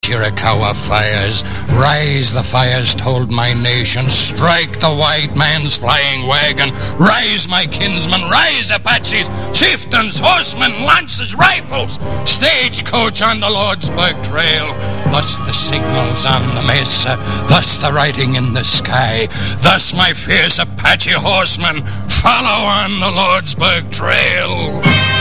Chiricahua fires. Rise, the fires told my nation. Strike the white man's flying wagon. Rise, my kinsmen, rise, Apaches, chieftains, horsemen, lances, rifles. Stagecoach on the Lordsburg Trail. Thus the signals on the mesa. Thus the writing in the sky. Thus my fierce Apache horsemen follow on the Lordsburg Trail.